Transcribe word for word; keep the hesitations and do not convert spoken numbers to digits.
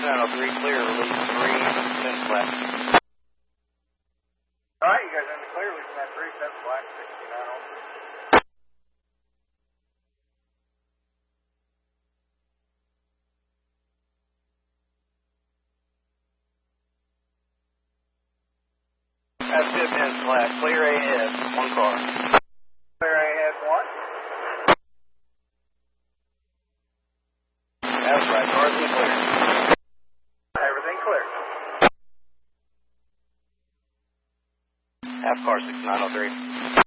sixty-nine oh three, clear, release three, ten flat. Alright, you guys are in the clear, releasing that three, ten flat, sixty-nine oh three. That's good, ten flat, clear ahead, one car. Clear ahead, one. That's right, cars in the clear. Everything clear. Half car sixty-nine oh three.